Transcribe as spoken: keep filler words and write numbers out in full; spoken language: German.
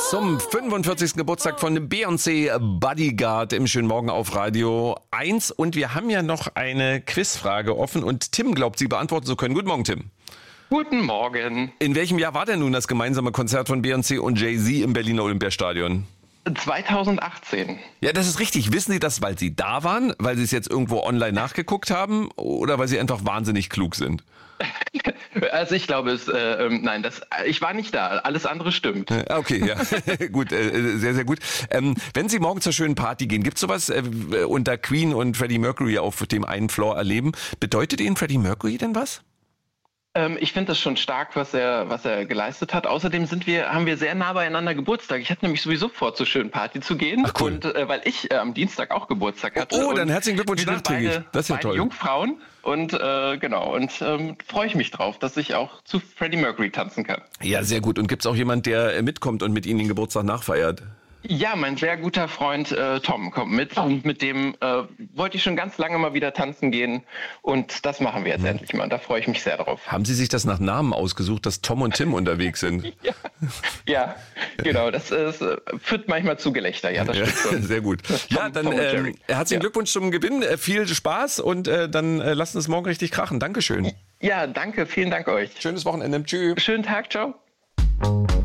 zum fünfundvierzigsten Geburtstag von Beyoncé, Bodyguard im schönen Morgen auf Radio eins. Und wir haben ja noch eine Quizfrage offen und Tim glaubt, sie beantworten zu können. Guten Morgen, Tim. Guten Morgen. In welchem Jahr war denn nun das gemeinsame Konzert von Beyoncé und Jay-Z im Berliner Olympiastadion? zweitausendachtzehn. Ja, das ist richtig. Wissen Sie das, weil Sie da waren, weil Sie es jetzt irgendwo online nachgeguckt haben oder weil Sie einfach wahnsinnig klug sind? Also ich glaube es, äh, nein, das, ich war nicht da, alles andere stimmt. Okay, ja, gut, äh, sehr, sehr gut. Ähm, wenn Sie morgen zur schönen Party gehen, gibt es sowas äh, unter Queen und Freddie Mercury auf dem einen Floor erleben? Bedeutet Ihnen Freddie Mercury denn was? Ähm, ich finde das schon stark, was er, was er geleistet hat. Außerdem sind wir, haben wir sehr nah beieinander Geburtstag. Ich hatte nämlich sowieso vor, zur schönen Party zu gehen. Ach, cool. Und äh, weil ich äh, am Dienstag auch Geburtstag hatte. Oh, dann herzlichen Glückwunsch nachträglich. Das ist ja beide toll. Jungfrauen. Und äh, genau, und ähm, freue ich mich drauf, dass ich auch zu Freddie Mercury tanzen kann. Ja, sehr gut. Und gibt es auch jemand, der mitkommt und mit Ihnen den Geburtstag nachfeiert? Ja, mein sehr guter Freund äh, Tom kommt mit und mit dem äh, wollte ich schon ganz lange mal wieder tanzen gehen und das machen wir jetzt mhm. endlich mal. Da freue ich mich sehr drauf. Haben Sie sich das nach Namen ausgesucht, dass Tom und Tim unterwegs sind? ja. ja, genau. Das ist, führt manchmal zu Gelächter. Ja, das stimmt schon. Sehr gut. Ja, dann ähm, herzlichen ja. Glückwunsch zum Gewinn. Äh, viel Spaß und äh, dann äh, lassen es morgen richtig krachen. Dankeschön. Ja, danke. Vielen Dank euch. Schönes Wochenende. Tschüss. Schönen Tag. Ciao.